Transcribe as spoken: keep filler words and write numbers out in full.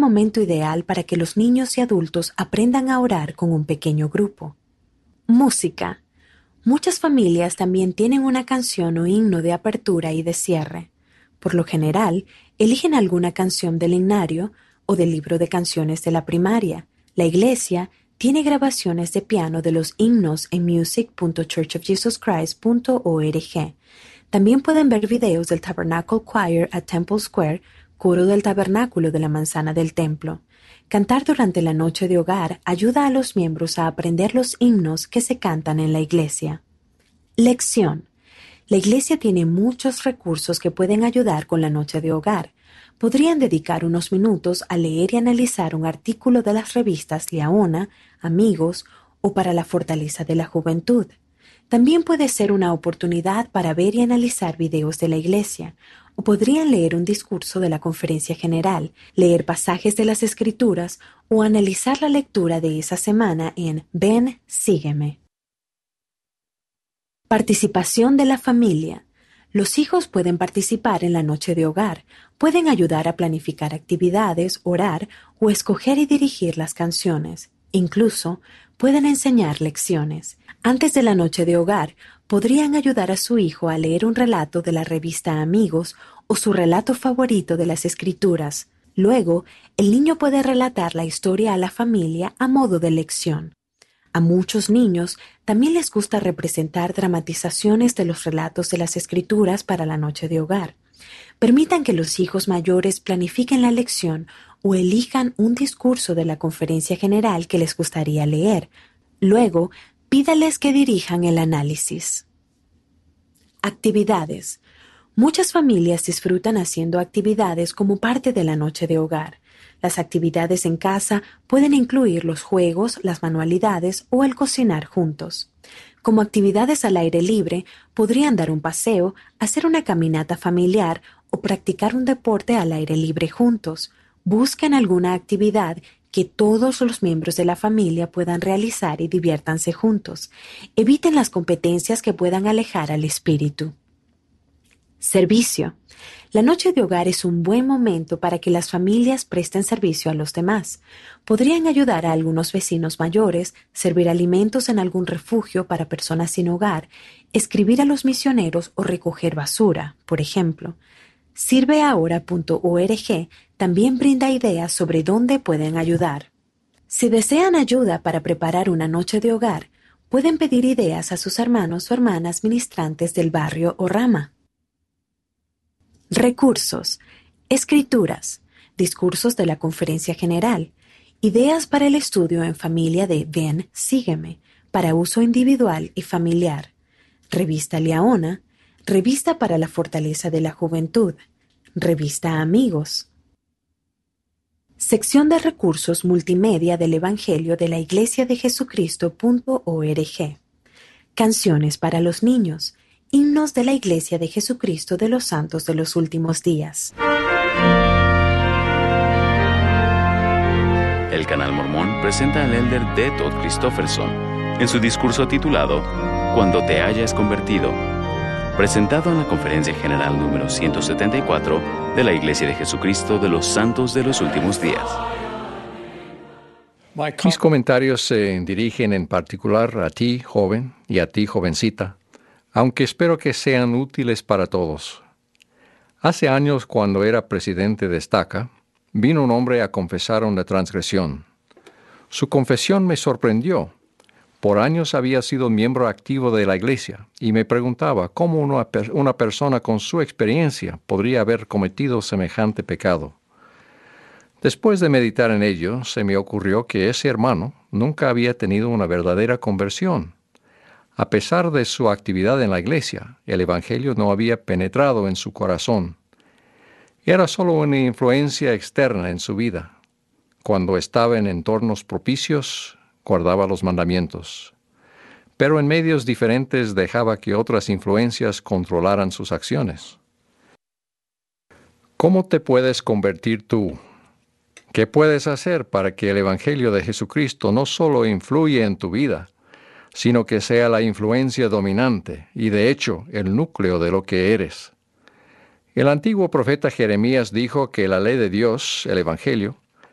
momento ideal para que los niños y adultos aprendan a orar con un pequeño grupo. Música. Muchas familias también tienen una canción o himno de apertura y de cierre. Por lo general, eligen alguna canción del himnario o del libro de canciones de la primaria. La iglesia tiene grabaciones de piano de los himnos en music punto church of jesus christ punto org. También pueden ver videos del Tabernacle Choir at Temple Square, coro del tabernáculo de la manzana del templo. Cantar durante la noche de hogar ayuda a los miembros a aprender los himnos que se cantan en la iglesia. Lección. La iglesia tiene muchos recursos que pueden ayudar con la noche de hogar. Podrían dedicar unos minutos a leer y analizar un artículo de las revistas Liaona, Amigos o para la Fortaleza de la Juventud. También puede ser una oportunidad para ver y analizar videos de la iglesia, o podrían leer un discurso de la conferencia general, leer pasajes de las Escrituras o analizar la lectura de esa semana en Ven, sígueme. Participación de la familia. Los hijos pueden participar en la noche de hogar, pueden ayudar a planificar actividades, orar o escoger y dirigir las canciones. Incluso pueden enseñar lecciones. Antes de la noche de hogar, podrían ayudar a su hijo a leer un relato de la revista Amigos o su relato favorito de las Escrituras. Luego, el niño puede relatar la historia a la familia a modo de lección. A muchos niños también les gusta representar dramatizaciones de los relatos de las Escrituras para la noche de hogar. Permitan que los hijos mayores planifiquen la lección o elijan un discurso de la conferencia general que les gustaría leer. Luego, pídales que dirijan el análisis. Actividades. Muchas familias disfrutan haciendo actividades como parte de la noche de hogar. Las actividades en casa pueden incluir los juegos, las manualidades o el cocinar juntos. Como actividades al aire libre, podrían dar un paseo, hacer una caminata familiar o practicar un deporte al aire libre juntos. Busquen alguna actividad que todos los miembros de la familia puedan realizar y diviértanse juntos. Eviten las competencias que puedan alejar al espíritu. Servicio. La noche de hogar es un buen momento para que las familias presten servicio a los demás. Podrían ayudar a algunos vecinos mayores, servir alimentos en algún refugio para personas sin hogar, escribir a los misioneros o recoger basura, por ejemplo. sirve ahora punto org también brinda ideas sobre dónde pueden ayudar. Si desean ayuda para preparar una noche de hogar, pueden pedir ideas a sus hermanos o hermanas ministrantes del barrio o rama. Recursos, escrituras, discursos de la conferencia general, ideas para el estudio en familia de Ven, sígueme, para uso individual y familiar, revista Liaona, revista para la fortaleza de la juventud, revista Amigos. Sección de recursos multimedia del Evangelio de la Iglesia de Jesucristo punto org. Canciones para los niños. Himnos de la Iglesia de Jesucristo de los Santos de los Últimos Días. El Canal Mormón presenta al elder D. Todd Christofferson en su discurso titulado Cuando te hayas convertido, presentado en la Conferencia General número ciento setenta y cuatro de la Iglesia de Jesucristo de los Santos de los Últimos Días. Mis comentarios se dirigen en particular a ti, joven, y a ti, jovencita, aunque espero que sean útiles para todos. Hace años, cuando era presidente de Estaca, vino un hombre a confesar una transgresión. Su confesión me sorprendió. Por años había sido miembro activo de la iglesia y me preguntaba cómo una, una persona con su experiencia podría haber cometido semejante pecado. Después de meditar en ello, se me ocurrió que ese hermano nunca había tenido una verdadera conversión. A pesar de su actividad en la iglesia, el evangelio no había penetrado en su corazón. Era solo una influencia externa en su vida. Cuando estaba en entornos propicios, guardaba los mandamientos. Pero en medios diferentes dejaba que otras influencias controlaran sus acciones. ¿Cómo te puedes convertir tú? ¿Qué puedes hacer para que el evangelio de Jesucristo no solo influya en tu vida, sino que sea la influencia dominante y, de hecho, el núcleo de lo que eres? El antiguo profeta Jeremías dijo que la ley de Dios, el Evangelio,